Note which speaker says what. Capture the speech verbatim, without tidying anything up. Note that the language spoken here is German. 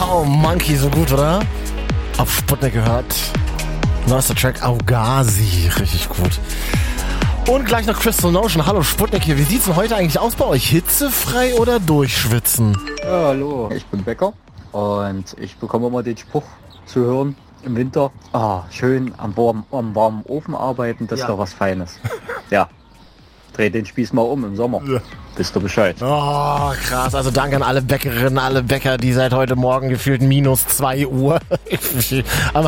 Speaker 1: Oh, Monkey, so gut, oder? Auf Sputnik gehört. Neuester Track, Augazi, richtig gut. Und gleich noch Crystal Notion. Hallo Sputnik hier. Wie sieht's denn heute eigentlich aus bei euch? Hitzefrei oder durchschwitzen?
Speaker 2: Ja, hallo. Ich bin Bäcker und ich bekomme immer den Spruch zu hören im Winter. Ah, schön am warmen, am warmen Ofen arbeiten, das
Speaker 1: Ja.
Speaker 2: ist doch was Feines. Ja. Dreh den Spieß mal um im Sommer. Ja. Wisst ihr Bescheid.
Speaker 1: Oh, krass. Also danke an alle Bäckerinnen, alle Bäcker, die seit heute Morgen gefühlt minus zwei Uhr. Aber